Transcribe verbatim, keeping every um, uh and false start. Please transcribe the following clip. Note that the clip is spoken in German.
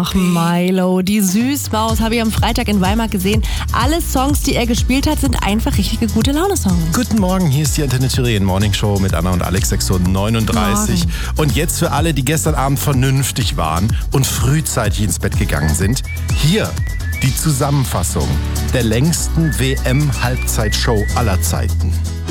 Ach, Milo, die Süßmaus habe ich am Freitag in Weimar gesehen. Alle Songs, die er gespielt hat, sind einfach richtige gute Laune-Songs. Guten Morgen, hier ist die Antenne Thüringen Morning Show mit Anna und Alex, sechs Uhr neununddreißig. Morgen. Und jetzt für alle, die gestern Abend vernünftig waren und frühzeitig ins Bett gegangen sind, hier die Zusammenfassung der längsten W M-Halbzeitshow aller Zeiten.